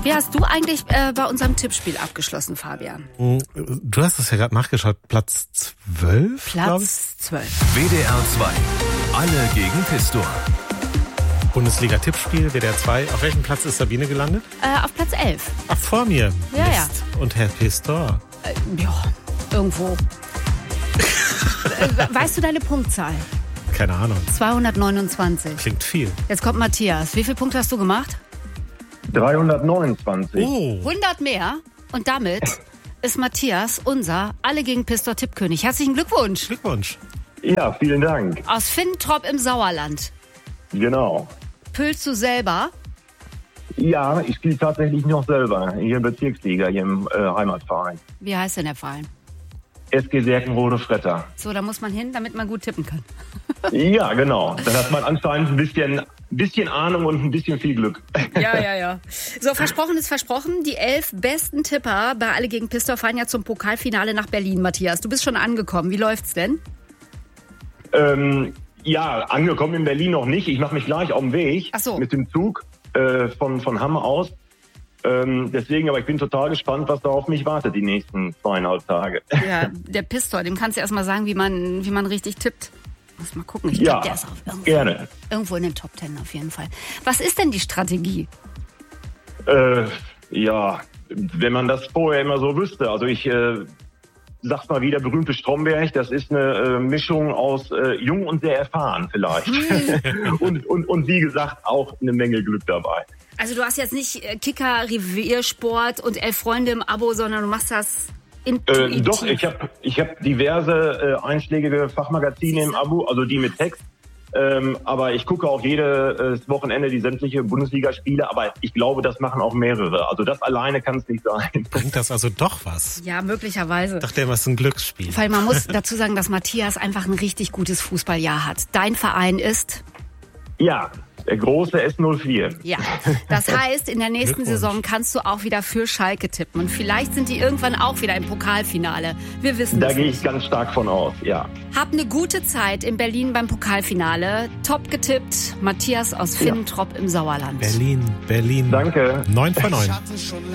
Wie hast du eigentlich bei unserem Tippspiel abgeschlossen, Fabian? Du hast es ja gerade nachgeschaut. Platz 12? Platz 12. WDR 2. Alle gegen Pistor. Bundesliga-Tippspiel, WDR 2. Auf welchem Platz ist Sabine gelandet? Auf Platz 11. Ach, vor mir. Ja, Mist. Ja. Und Herr Pistor? Ja, irgendwo. Weißt du deine Punktzahl? Keine Ahnung. 229. Klingt viel. Jetzt kommt Matthias. Wie viele Punkte hast du gemacht? 329. Oh. 100 mehr. Und damit ist Matthias unser Alle gegen Pistor Tippkönig. Herzlichen Glückwunsch. Glückwunsch. Ja, vielen Dank. Aus Finntrop im Sauerland. Genau. Püllst du selber? Ja, ich spiele tatsächlich noch selber hier in der Bezirksliga, hier im Heimatverein. Wie heißt denn der Verein? SG Serkenrode Fretter. So, da muss man hin, damit man gut tippen kann. Ja, genau. Dann hat man anscheinend ein bisschen Ahnung und ein bisschen viel Glück. Ja. So, versprochen ist versprochen. Die 11 besten Tipper bei Alle gegen Pistor fahren ja zum Pokalfinale nach Berlin, Matthias. Du bist schon angekommen. Wie läuft's denn? Ja, angekommen in Berlin noch nicht. Ich mache mich gleich auf den Weg. Ach so. Mit dem Zug von Hamm aus. Deswegen, aber ich bin total gespannt, was da auf mich wartet die nächsten 2,5 Tage. Ja, der Pistor, dem kannst du erst mal sagen, wie man richtig tippt. Muss mal gucken. Ich glaube, der ist auf irgendwo in den Top 10 auf jeden Fall. Was ist denn die Strategie? Ja, wenn man das vorher immer so wüsste. Also ich sag's mal wieder, berühmte Stromberg, das ist eine Mischung aus jung und sehr erfahren vielleicht. und wie gesagt, auch eine Menge Glück dabei. Also du hast jetzt nicht Kicker, Reviersport und 11 Freunde im Abo, sondern du machst das intuitiv. Doch, ich hab diverse einschlägige Fachmagazine im Abo, also die mit Text. Aber ich gucke auch jedes Wochenende die sämtliche Bundesligaspiele. Aber ich glaube, das machen auch mehrere. Also das alleine kann es nicht sein. Bringt das also doch was? Ja, möglicherweise. Ich dachte immer, es ist ein Glücksspiel. Weil man muss dazu sagen, dass Matthias einfach ein richtig gutes Fußballjahr hat. Dein Verein ist? Ja, der große S04. Ja, das heißt, in der nächsten Saison kannst du auch wieder für Schalke tippen. Und vielleicht sind die irgendwann auch wieder im Pokalfinale. Wir wissen es nicht. Da gehe ich ganz stark von aus, ja. Hab eine gute Zeit in Berlin beim Pokalfinale. Top getippt. Matthias aus Finntrop im Sauerland. Berlin. Danke. 9 von 9.